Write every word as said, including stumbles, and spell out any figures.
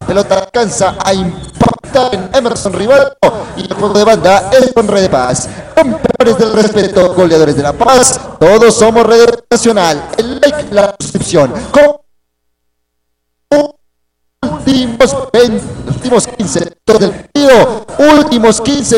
pelota alcanza a impactar en Emerson Rivaldo y el juego de banda es con Red de Paz. Campeones del respeto, goleadores de la paz, todos somos Red Nacional. El like, la suscripción. Con últimos veinte, últimos quince del partido, últimos quince